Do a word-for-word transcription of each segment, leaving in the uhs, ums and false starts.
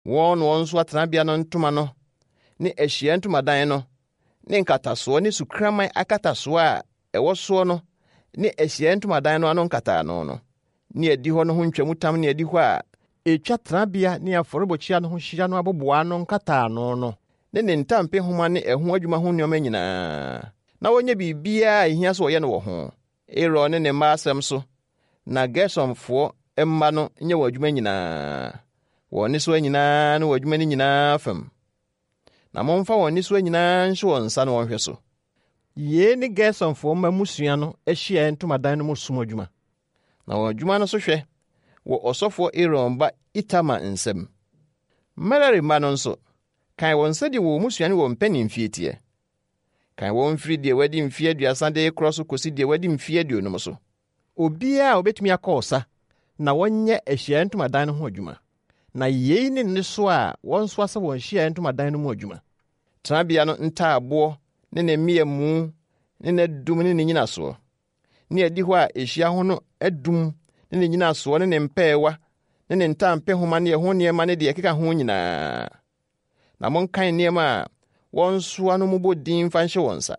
Won won so atenabea no ntoma no ne ehye ntomadan no ne nkataso ne sukraman akataso a ewo so no ne ehye ntomadan no ano nkata no no ne edi ho no ho ntwamutam ne edi ho a etwa tenabea ne aforebochia no ho hia no aboboa no nkata no no ne ne ntampe homa ne eho adwuma ho nneoma nyina na wonye bibia ehia so ye no wo ho Aaron ne ne masem so na Gersonfo emma no nye wadwuma nyina woni so nyina no wadwuma ni nyina fam na momfa woni so nyina nso wonsa no wonhwe so ye ne Gersonfo ma musua no ehia ntomadan no musum adwuma na wadwuma no so hwe wo osofo Aaron ba Itama nsem Merari ma no nso kan won sedi wo musua ne wo mpani mfietie kan won firi de wadi mfie aduasa de cross kosi de wadi mfie aduonum so obia obetumi akosa na wonye ehia ntomadan no ho adwuma na yei ne ne so a won so asa won hia ntomadan no mu adwuma tenabea no ntaabo ne ne miamu ne ne dum ne ne nyina so ne adi ho a ehia ho no adum ne ne nyina so ne ne mpeewa ne ne ntampe homa ne ho ne ma ne de keka ho nyina na monkan niema won so anu mu bodin fanhye wonsa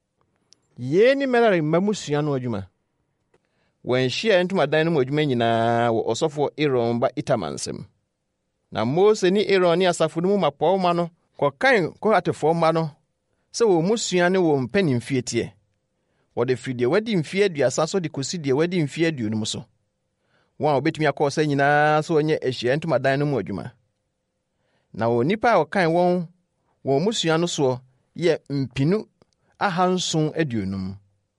ye ni Merari mamusua no adwuma wan hia ntomadan no mu adwuma nyina wo osofo Aaron ba Itama nsem na Mose ni Aaron ni asafo no mu mapo ma no kokan ko atefo ma no se wo musua ne wo mpani mfietie wo de fidie wadi mfie aduasa so de kosi de wadi mfie aduonum so won obetumi akosa nyina so onye ehia ntomadan no mu adwuma na wo nipa okan won wo musua no so ye mpinu ahanson aduonum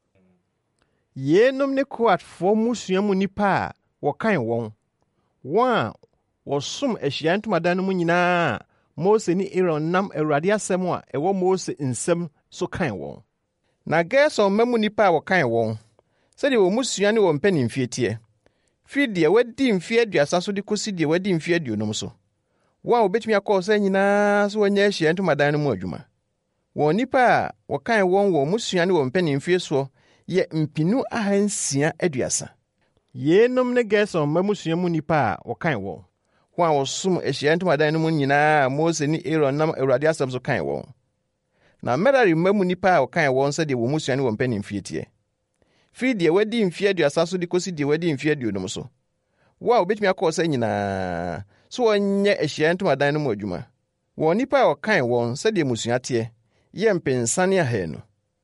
yenum ne Kohatfo musua mu nipa wo kan won won wo sum ehia ntomadan no mu nyina Mose ni Aaron nam Awurade asem a ewo Mose nsem so kan won na Gerson mamu nipa wo kan won se de wo musua ne wo mpani mfietie fi de wadi mfie aduasa so de kosi de wadi mfie aduonum so wa obetumi akosa nyina so wonya ehia ntomadan no mu adwuma wo nipa wo kan won wo musua ne wo mpani mfie so ye mpinu ahansia aduasa yenum ne Gerson mamusua mu nipa wo kan won wa wo sum ehia ntomadan no mu nyina Mose ni Aaron nam Awurade asem so kan won na Merari mamu nipa wo kan won se de wo musua ne wo mpani mfie tie fi de wadi mfie aduasa so de kosi de wadi mfie aduonum so wa obetumi akosa nyina so wonye ehia ntomadan no mu adwuma wo nipa wo kan won se de musua tie ye mpensane ahenu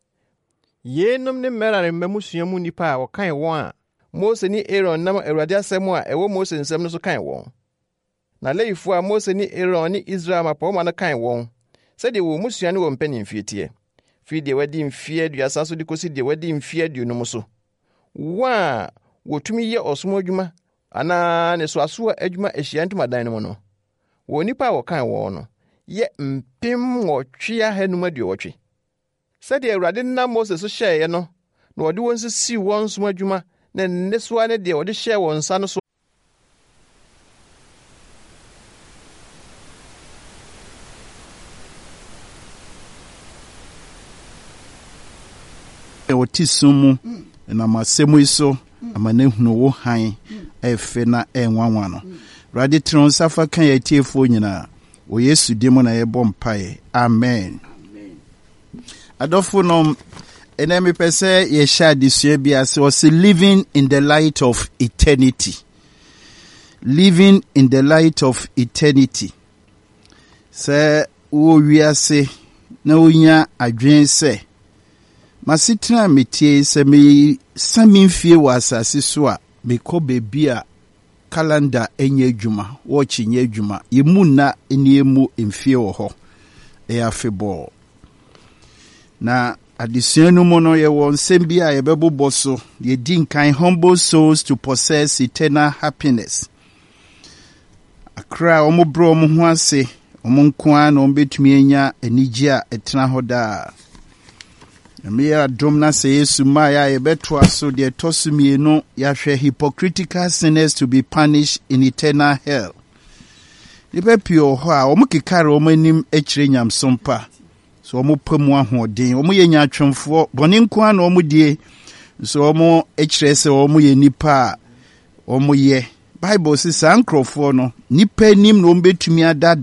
yenum ne Merari mamusua mu nipa wo kan won a Mose ni Aaron nam Awurade asem a ewo Mose nsem no so kan won na Lewifo a Mose ni Aaron ni Israel mapoma no kan won se de wo musua ne wo mpani mfietie fi de wadi mfie aduasa so de kosi de wadi mfie aduonum so wa wotumi ye osomo adwuma ana ne so aso adwuma ehia ntomadan no mu no wo nipa wo kan wo no ye mpem wo twia hanum aduotwe se de Awurade na Mose so hyeye no na wode won sisi won so adwuma na ne so ane de wode hye won sa no so Otisumu na masemu iso amane hunu wo han efe na enwanwa no Awurade tron safa kan ya tiefo nyina wo Yesu dimo na yebo mpae amen adofo no enemi pese ye sha disue bia se was living in the light of eternity living in the light of eternity se wo wiase na onya adwen se masitra metie se me sami mfie wa asase so a mekɔ bebi a calendar enye adwuma wo chinye adwuma yemu na eniemu mfie wo hɔ e afebɔ na adesua no mo no ye won sembi a ye bɛbobɔ so ye di nkan humble souls to possess eternal happiness akra omo bro omo ho ase omo nkoa na ombetumi anya anigye a etena hɔ da Amia domna se Yesu maya ebeto aso de tosumie no yahwe hypocritical sinners to be punished in eternal hell. Libe pio ho a omo kikare omo anim ekire nyamsompa. So omo pamu ahoden, omo ye nyatwemfo, bone nko an omo die. So omo ekire se omo ye nipa omo ye. Bible says ankrofo no nipa nim no ombetumi ada